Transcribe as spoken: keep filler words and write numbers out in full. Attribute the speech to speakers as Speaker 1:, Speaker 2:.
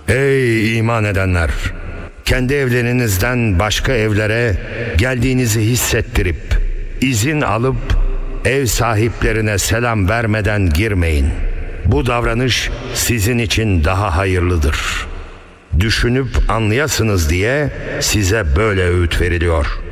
Speaker 1: Ey iman edenler! Kendi evlerinizden başka evlere geldiğinizi hissettirip, izin alıp ev sahiplerine selam vermeden girmeyin. Bu davranış sizin için daha hayırlıdır. Düşünüp anlayasınız diye size böyle öğüt veriliyor.